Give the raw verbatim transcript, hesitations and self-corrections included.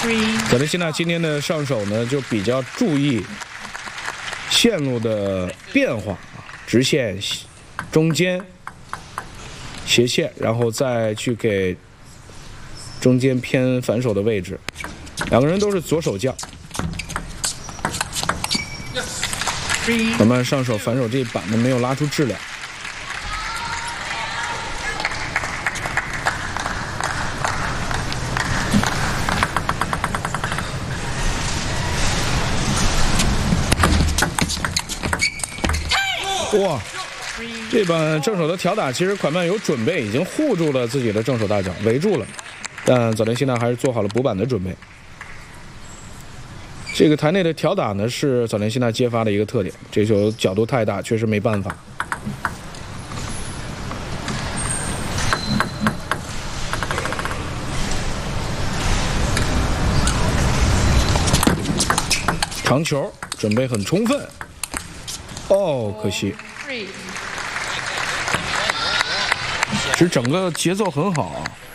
泽雷西纳今天的上手呢，就比较注意线路的变化啊，直线、中间、斜线，然后再去给中间偏反手的位置。两个人都是左手将，慢慢上手反手这一板呢没有拉出质量。哇，这板正手的挑打，其实款曼有准备，已经护住了自己的正手大脚，围住了。但泽连西纳还是做好了补板的准备。这个台内的挑打呢，是泽连西纳揭发的一个特点。这球角度太大，确实没办法。长球准备很充分。哦，可惜。其实整个节奏很好啊。